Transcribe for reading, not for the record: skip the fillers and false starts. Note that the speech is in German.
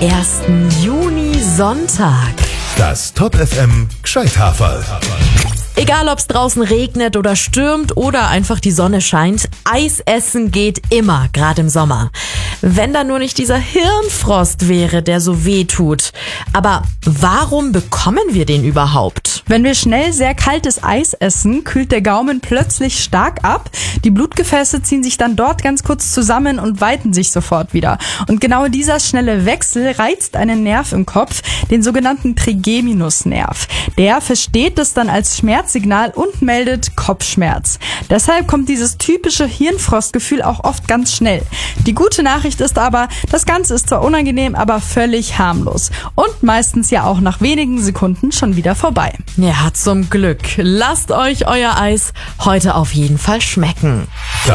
1. Juni, Sonntag. Das Top FM Gscheithaferl. Egal, ob's draußen regnet oder stürmt oder einfach die Sonne scheint, Eis essen geht immer, gerade im Sommer. Wenn da nur nicht dieser Hirnfrost wäre, der so weh tut. Aber warum bekommen wir den überhaupt? Wenn wir schnell sehr kaltes Eis essen, kühlt der Gaumen plötzlich stark ab. Die Blutgefäße ziehen sich dann dort ganz kurz zusammen und weiten sich sofort wieder. Und genau dieser schnelle Wechsel reizt einen Nerv im Kopf, den sogenannten Trigeminusnerv. Der versteht es dann als Schmerzsignal und meldet Kopfschmerz. Deshalb kommt dieses typische Hirnfrostgefühl auch oft ganz schnell. Die gute Nachricht ist aber, das Ganze ist zwar unangenehm, aber völlig harmlos. Und meistens ja auch nach wenigen Sekunden schon wieder vorbei. Ja, zum Glück. Lasst euch euer Eis heute auf jeden Fall schmecken.